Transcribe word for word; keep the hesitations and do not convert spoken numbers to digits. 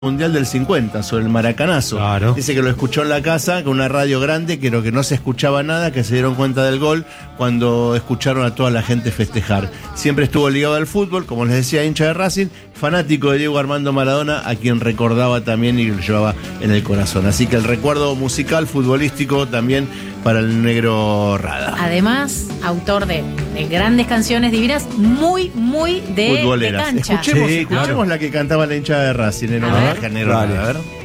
Mundial del cincuenta, sobre el maracanazo. Claro. Dice que lo escuchó en la casa con una radio grande, pero que no se escuchaba nada, que se dieron cuenta del gol cuando escucharon a toda la gente festejar. Siempre estuvo ligado al fútbol, como les decía, hincha de Racing, fanático de Diego Armando Maradona, a quien recordaba también y lo llevaba en el corazón. Así que el recuerdo musical, futbolístico también para el negro Rada. Además, autor de, de grandes canciones divinas, muy, muy de, de Futboleras. cancha. Escuchemos, Sí, claro. escuchemos la que cantaba la hincha de Racing en homenaje a Negro Rada. A ver.